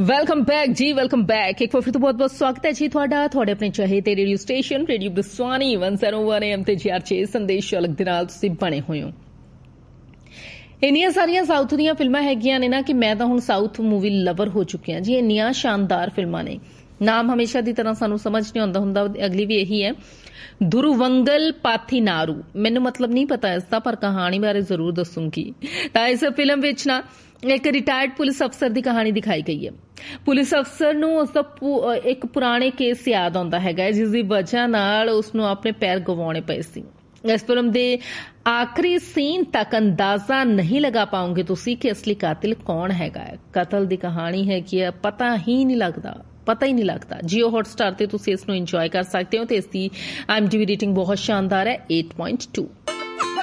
Welcome back जी, welcome back. एक बार फिर तो बहुत बहुत स्वागत है जी ਤੁਹਾਡਾ ਤੁਹਾਡੇ ਆਪਣੇ ਚਾਹਤੇ ਰੇਡੀਓ ਸਟੇਸ਼ਨ ਰੇਡੀਓ ਬਸਵਾਨੀ 101 AM ਤੇ GR6 ਸੰਦੇਸ਼ ਅਲੱਗ ਦੇ ਨਾਲ ਤੁਸੀਂ ਬਣੇ ਹੋਏ ਹੋ। ਇੰਨੀਆਂ ਸਾਰੀਆਂ ਸਾਊਥ ਦੀਆਂ ਫਿਲਮਾਂ ਹੈਗੀਆਂ ਨੇ ਨਾ ਕਿ ਮੈਂ ਤਾਂ ਹੁਣ ਸਾਊਥ ਮੂਵੀ ਲਵਰ ਹੋ ਚੁੱਕੀ ਹਾਂ ਜੀ। ਇੰਨੀਆਂ ਸ਼ਾਨਦਾਰ ਫਿਲਮਾਂ ਨੇ, ਨਾਮ ਹਮੇਸ਼ਾ ਦੀ ਤਰ੍ਹਾਂ ਸਾਨੂੰ ਸਮਝ ਨਹੀਂ ਆਉਂਦਾ ਹੁੰਦਾ। ਅਗਲੀ ਵੀ ਇਹੀ ਹੈ, ਦੁਰਵੰਗਲ ਪਾਥੀਨਾਰੂ। ਮੈਨੂੰ ਮਤਲਬ ਨਹੀਂ ਪਤਾ ਇਸ ਦਾ, ਪਰ ਕਹਾਣੀ ਬਾਰੇ ਜ਼ਰੂਰ ਦੱਸੂਗੀ। ਤਾਂ ਇਸ ਫਿਲਮ ਵਿੱਚ ਨਾ ਇੱਕ ਰਿਟਾਇਰਡ ਪੁਲਿਸ ਅਫਸਰ ਦੀ ਕਹਾਣੀ ਦਿਖਾਈ ਗਈ ਹੈ। ਪੁਲਿਸ ਅਫਸਰ ਨੂੰ ਉਸਦਾ ਇੱਕ ਪੁਰਾਣੇ ਕੇਸ ਯਾਦ ਆਉਂਦਾ ਹੈਗਾ, ਜਿਸ ਦੀ ਵਜ੍ਹਾ ਨਾਲ ਉਸਨੂੰ ਆਪਣੇ ਪੈਰ ਗਵਾਉਣੇ ਪਏ ਸੀ। ਇਸ ਫਿਲਮ ਦੇ ਆਖਰੀ ਸੀਨ ਤੱਕ ਅੰਦਾਜ਼ਾ ਨਹੀਂ ਲਗਾ ਪਾਉਂਗੇ ਤੁਸੀਂ ਕਿ ਅਸਲੀ ਕਾਤਿਲ ਕੌਣ ਹੈਗਾ ਹੈ। ਕਤਲ ਦੀ ਕਹਾਣੀ ਹੈਗੀ ਹੈ, ਪਤਾ ਹੀ ਨਹੀਂ ਲੱਗਦਾ। ਜੀਓ ਹੌਟਸਟਾਰ ਤੇ ਤੁਸੀਂ ਇਸ ਨੂੰ ਇੰਜੋਏ ਕਰ ਸਕਦੇ ਹੋ ਤੇ ਇਸ ਦੀ IMDb ਰੇਟਿੰਗ ਬਹੁਤ ਸ਼ਾਨਦਾਰ ਹੈ, 8.2।